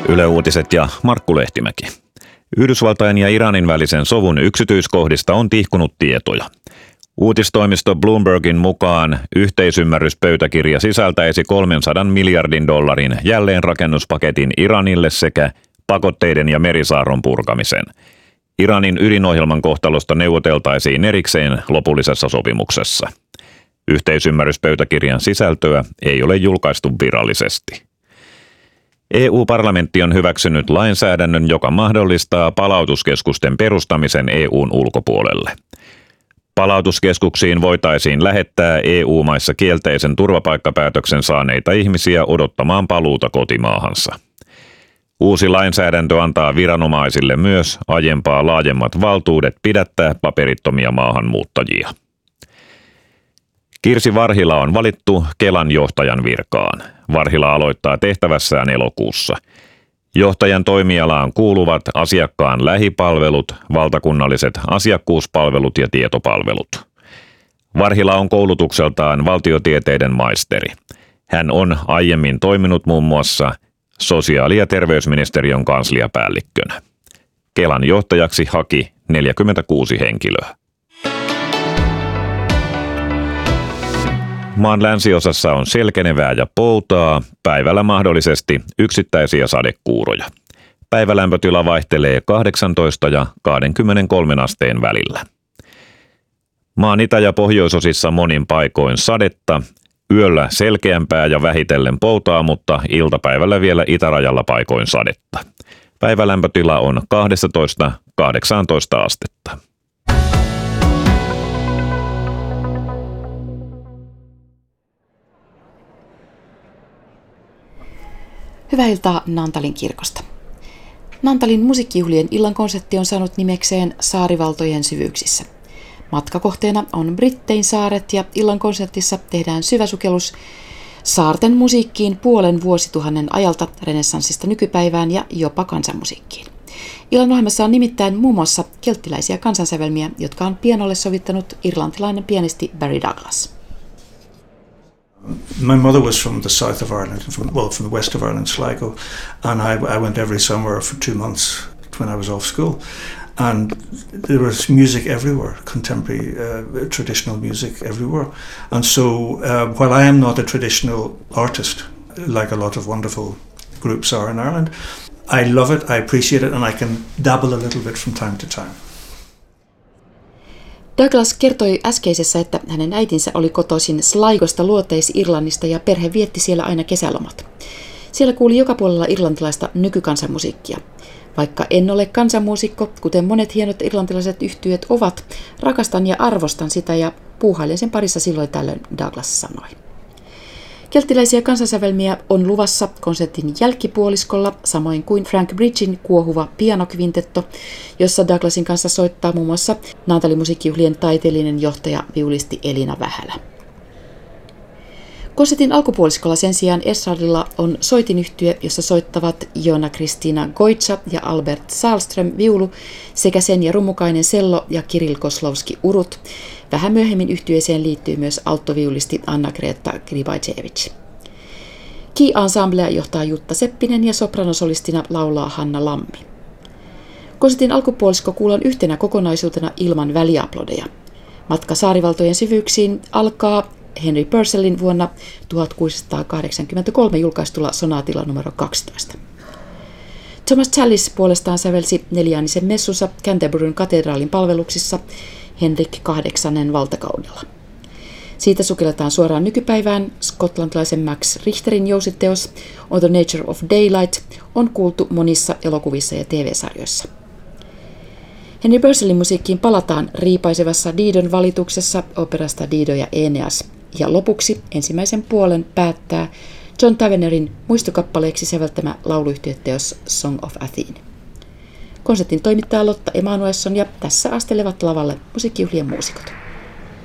Yle Uutiset ja Markku Lehtimäki. Yhdysvaltain ja Iranin välisen sovun yksityiskohdista on tihkunut tietoja. Uutistoimisto Bloombergin mukaan yhteisymmärryspöytäkirja sisältäisi $300 miljardin jälleenrakennuspaketin Iranille sekä pakotteiden ja merisaarron purkamisen. Iranin ydinohjelman kohtalosta neuvoteltaisiin erikseen lopullisessa sopimuksessa. Yhteisymmärryspöytäkirjan sisältöä ei ole julkaistu virallisesti. EU-parlamentti on hyväksynyt lainsäädännön, joka mahdollistaa palautuskeskusten perustamisen EU:n ulkopuolelle. Palautuskeskuksiin voitaisiin lähettää EU-maissa kielteisen turvapaikkapäätöksen saaneita ihmisiä odottamaan paluuta kotimaahansa. Uusi lainsäädäntö antaa viranomaisille myös aiempaa laajemmat valtuudet pidättää paperittomia maahanmuuttajia. Kirsi Varhila on valittu Kelan johtajan virkaan. Varhila aloittaa tehtävässään elokuussa. Johtajan toimialaan kuuluvat asiakkaan lähipalvelut, valtakunnalliset asiakkuuspalvelut ja tietopalvelut. Varhila on koulutukseltaan valtiotieteiden maisteri. Hän on aiemmin toiminut muun muassa sosiaali- ja terveysministeriön kansliapäällikkönä. Kelan johtajaksi haki 46 henkilöä. Maan länsiosassa on selkenevää ja poutaa, päivällä mahdollisesti yksittäisiä sadekuuroja. Päivälämpötila vaihtelee 18 ja 23 asteen välillä. Maan itä- ja pohjoisosissa monin paikoin sadetta, yöllä selkeämpää ja vähitellen poutaa, mutta iltapäivällä vielä itärajalla paikoin sadetta. Päivälämpötila on 12–18 astetta. Hyvää iltaa Naantalin kirkosta. Naantalin musiikkijuhlien illan konsertti on saanut nimekseen Saarivaltojen syvyyksissä. Matkakohteena on Brittein saaret ja illan konsertissa tehdään syväsukellus saarten musiikkiin puolen vuosituhannen ajalta renessanssista nykypäivään ja jopa kansanmusiikkiin. Illan ohjelmassa on nimittäin muun muassa kelttiläisiä kansansävelmiä, jotka on pianolle sovittanut irlantilainen pianisti Barry Douglas. My mother was from the south of Ireland, from the west of Ireland, Sligo, and I went every summer for 2 months when I was off school. And there was music everywhere, contemporary, traditional music everywhere. And so while I am not a traditional artist, like a lot of wonderful groups are in Ireland, I love it, I appreciate it, and I can dabble a little bit from time to time. Douglas kertoi äskeisessä, että hänen äitinsä oli kotoisin Sligosta Luoteis-Irlannista ja perhe vietti siellä aina kesälomat. Siellä kuuli joka puolella irlantilaista nykykansanmusiikkia. Vaikka en ole kansanmuusikko, kuten monet hienot irlantilaiset yhtyöt ovat, rakastan ja arvostan sitä ja puuhailen sen parissa silloin tällöin, Douglas sanoi. Kelttiläisiä kansansävelmiä on luvassa konsertin jälkipuoliskolla, samoin kuin Frank Bridgein kuohuva pianokvintetto, jossa Douglasin kanssa soittaa muun muassa Naantalin musiikkijuhlien taiteellinen johtaja viulisti Elina Vähälä. Konsertin alkupuoliskolla sen sijaan estradilla on soitinyhtye, jossa soittavat Joona-Kristiina Goitsa ja Albert Sahlström viulu sekä sen ja rummukainen sello ja Kirill Koslowski urut. Vähän myöhemmin yhtyeeseen liittyy myös alttoviulisti Anna-Greta Gribajevich. Key-ensemblea johtaa Jutta Seppinen ja sopranosolistina laulaa Hanna Lammi. Konsertin alkupuolisko kuullaan yhtenä kokonaisuutena ilman väliaplodeja. Matka Saarivaltojen syvyyksiin alkaa Henry Purcellin vuonna 1683 julkaistulla sonaatilla numero 12. Thomas Tallis puolestaan sävelsi neljäänisen messunsa Canterburyn katedraalin palveluksissa Henrik VIII valtakaudella. Siitä sukelletaan suoraan nykypäivään. Skotlantilaisen Max Richterin jousiteos On the Nature of Daylight on kuultu monissa elokuvissa ja TV-sarjoissa. Henry Purcellin musiikkiin palataan riipaisevassa Didon valituksessa operasta Dido ja Aeneas. Ja lopuksi ensimmäisen puolen päättää John Tavenerin muistokappaleeksi säveltämä lauluyhtyeteos Song of Athene. Konsertin toimittaa Lotta Emanuelsson ja tässä astelevat lavalle musiikkijuhlien muusikot.